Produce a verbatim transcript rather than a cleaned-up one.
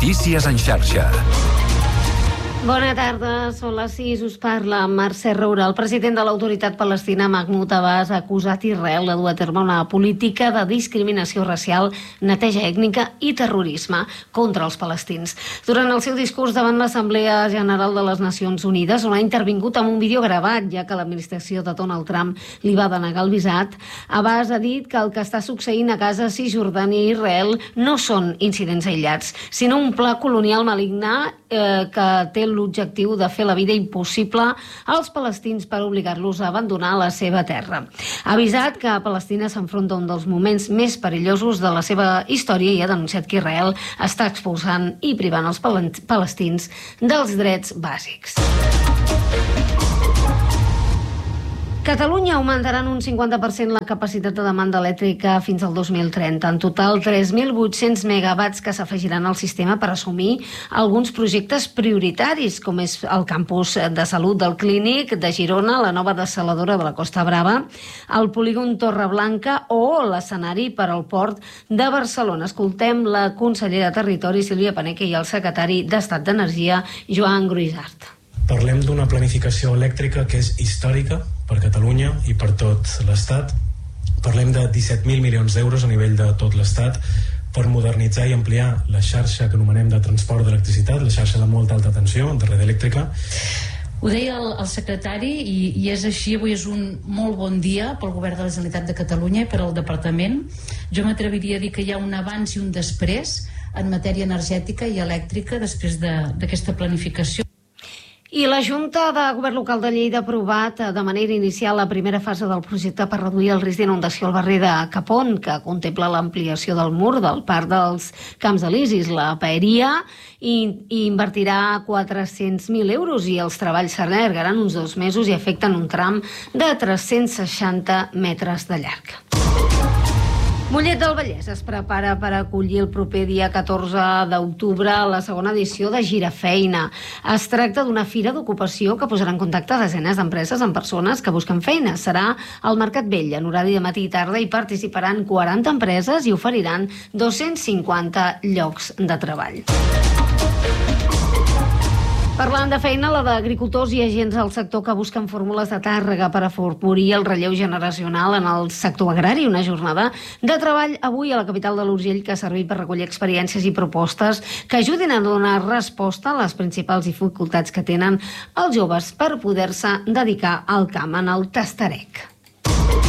Notícies en xarxa. Bona tarda, són les sis, us parla Mercè Roura. El president de l'autoritat palestina, Mahmoud Abbas, ha acusat Israel de dur a terme una política de discriminació racial, neteja ètnica i terrorisme contra els palestins. Durant el seu discurs davant l'Assemblea General de les Nacions Unides, on ha intervingut amb un vídeo gravat, ja que l'administració de Donald Trump li va denegar el visat, Abbas ha dit que el que està succeint a Gaza, Cisjordània i Israel no són incidents aïllats, sinó un pla colonial maligne eh, que té l'objectiu de fer la vida impossible als palestins per obligar-los a abandonar la seva terra. Ha avisat que Palestina s'enfronta a un dels moments més perillosos de la seva història i ha denunciat que Israel està expulsant i privant els palestins dels drets bàsics. Catalunya augmentarà en un cinquanta per cent la capacitat de demanda elèctrica fins al dos mil trenta. En total, tres mil vuit-cents megawatts que s'afegiran al sistema per assumir alguns projectes prioritaris, com és el campus de salut del Clínic de Girona, la nova dessaladora de la Costa Brava, el polígon Torreblanca o l'escenari per al port de Barcelona. Escoltem la consellera de Territori, Sílvia Paneque, i el secretari d'Estat d'Energia, Joan Gruisart. Parlem d'una planificació elèctrica que és històrica per Catalunya i per tot l'Estat. Parlem de disset mil milions d'euros a nivell de tot l'Estat per modernitzar i ampliar la xarxa que anomenem de transport d'electricitat, la xarxa de molta alta tensió, de red elèctrica. Ho deia el, el secretari i, i és així, avui és un molt bon dia pel Govern de la Generalitat de Catalunya i per al Departament. Jo m'atreviria a dir que hi ha un abans i un després en matèria energètica i elèctrica després d'aquesta planificació. I la Junta de Govern Local de Lleida ha aprovat de manera inicial la primera fase del projecte per reduir el risc d'inundació al barri de Capon, que contempla l'ampliació del mur del Parc dels Camps Elisis. La paeria i, i invertirà quatre-cents mil euros i els treballs s'allargaran uns dos mesos i afecten un tram de tres-cents seixanta metres de llarg. Mollet del Vallès es prepara per acollir el proper dia catorze d'octubre la segona edició de Girafeina. Es tracta d'una fira d'ocupació que posarà en contacte desenes d'empreses amb persones que busquen feina. Serà al Mercat Vell, en horari de matí i tarda, i participaran quaranta empreses i oferiran dos-cents cinquanta llocs de treball. Parlant de feina, la d'agricultors i agents del sector que busquen fórmules de càrrega per afavorir el relleu generacional en el sector agrari. Una jornada de treball avui a la capital de l'Urgell que ha servit per recollir experiències i propostes que ajudin a donar resposta a les principals dificultats que tenen els joves per poder-se dedicar al camp en el Tastarec.